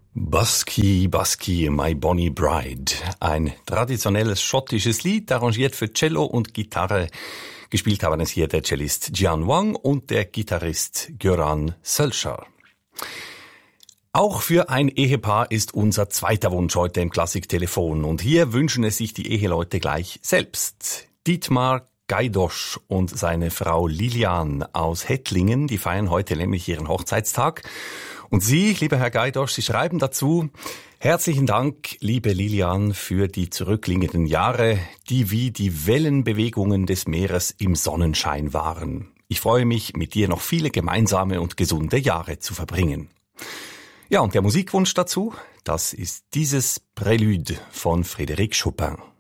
Busky, Busky, My Bonnie Bride. Ein traditionelles schottisches Lied, arrangiert für Cello und Gitarre. Gespielt haben es hier der Cellist Jian Wang und der Gitarrist Göran Sölscher. Auch für ein Ehepaar ist unser zweiter Wunsch heute im Klassiktelefon. Und hier wünschen es sich die Eheleute gleich selbst. Dietmar Gajdosch und seine Frau Lilian aus Hettlingen, die feiern heute nämlich ihren Hochzeitstag. Und Sie, lieber Herr Gajdosch, Sie schreiben dazu: Herzlichen Dank, liebe Lilian, für die zurückliegenden Jahre, die wie die Wellenbewegungen des Meeres im Sonnenschein waren. Ich freue mich, mit dir noch viele gemeinsame und gesunde Jahre zu verbringen. Ja, und der Musikwunsch dazu, das ist dieses Prälude von Frédéric Chopin.